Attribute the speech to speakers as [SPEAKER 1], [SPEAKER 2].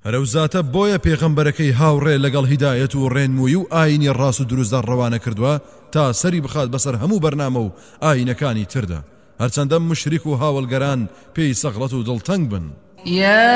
[SPEAKER 1] هەرەو زاتە بۆیە پێغەمبەرەکەی هاوڕێ لەگەڵ هیدایەت و ڕێنمووی و ئاینی ڕاست و دروستدا ڕەوانە کردووە تا سەری بخات بەسەر هەموو بەرنامە و ئاینەکانی تردا هەرچەندە مشریک و هاوڵگەران پێی سەغڵەت و دڵتەنگ بن.